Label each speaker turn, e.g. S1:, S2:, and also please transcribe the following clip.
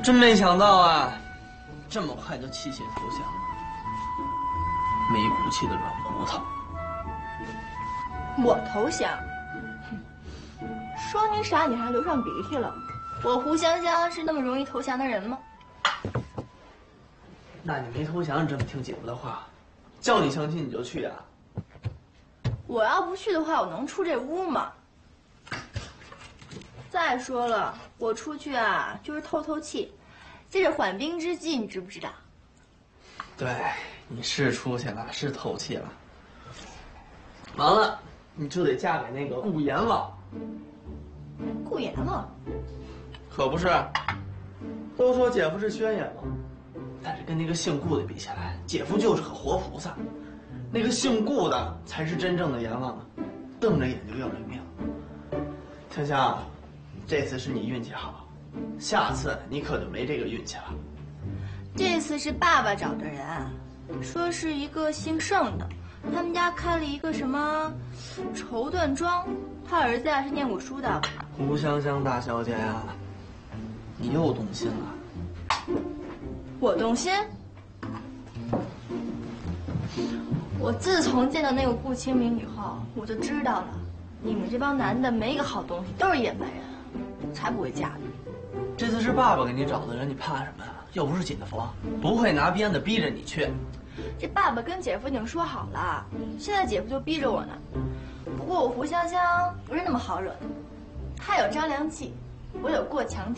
S1: 真没想到啊，这么快就弃血投降了，没骨气的软骨头。
S2: 我投降？说你傻，你还流上鼻涕了。我胡香香是那么容易投降的人吗？
S1: 那你没投降，你这么听姐夫的话，叫你相亲你就去啊？
S2: 我要不去的话，我能出这屋吗？再说了，我出去啊，就是透透气，借着缓兵之计，你知不知道？
S1: 对，你是出去了，是透气了。完了，你就得嫁给那个顾阎王。
S2: 顾阎王？
S1: 可不是，都说姐夫是宣阎王，但是跟那个姓顾的比起来，姐夫就是个活菩萨。那个姓顾的才是真正的阎王啊，瞪着眼就要人命。香香，这次是你运气好，下次你可就没这个运气了。
S2: 这次是爸爸找的人，说是一个姓盛的，他们家开了一个什么绸缎庄，他儿子啊是念过书的。
S1: 胡香香大小姐呀，你又动心了。
S2: 我动心？我自从见到那个顾清明以后，我就知道了，你们这帮男的没一个好东西，都是野蛮人，才不会嫁的。
S1: 这次是爸爸给你找的人，你怕什么呀？又不是姐夫，不会拿鞭子逼着你去。
S2: 这爸爸跟姐夫已经说好了，现在姐夫就逼着我呢。不过我胡香香不是那么好惹的，他有张良计，我有过墙